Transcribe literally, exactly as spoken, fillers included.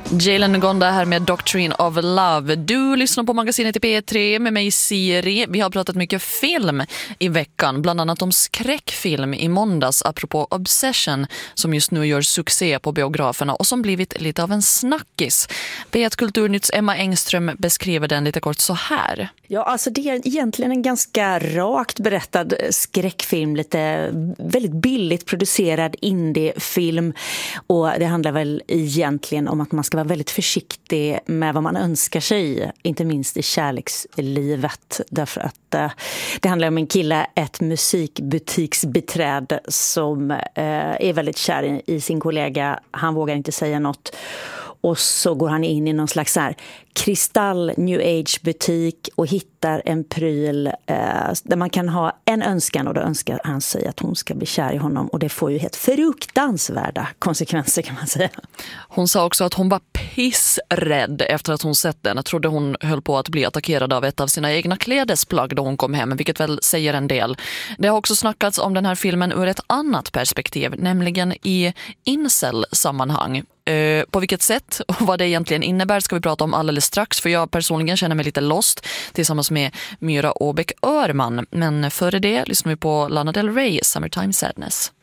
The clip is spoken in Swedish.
Jalen Gonda här med Doctrine of Love. Du lyssnar på magasinet i P tre med mig Siri. Vi har pratat mycket film i veckan, bland annat om skräckfilm i måndags apropå Obsession som just nu gör succé på biograferna och som blivit lite av en snackis. P ett Kulturnytts Emma Engström beskriver den lite kort så här. Ja, alltså det är egentligen en ganska rakt berättad skräckfilm, lite väldigt billigt producerad indiefilm, och det handlar väl egentligen om att man ska vara väldigt försiktig med vad man önskar sig, inte minst i kärlekslivet, därför att eh, det handlar om en kille, ett musikbutiksbiträde som eh, är väldigt kär i, i sin kollega. Han vågar inte säga något. Och så går han in i någon slags så här kristall new age butik och hittar en pryl eh, där man kan ha en önskan, och då önskar han sig att hon ska bli kär i honom, och det får ju helt fruktansvärda konsekvenser, kan man säga. Hon sa också att hon var pissrädd efter att hon sett den. Jag trodde hon höll på att bli attackerad av ett av sina egna klädesplagg då hon kom hem, vilket väl säger en del. Det har också snackats om den här filmen ur ett annat perspektiv, nämligen i incel-sammanhang. Uh, på vilket sätt och vad det egentligen innebär ska vi prata om alldeles strax, för jag personligen känner mig lite lost tillsammans med Myra Åbäck Örman. Men före det lyssnar vi på Lana Del Rey, Summertime Sadness.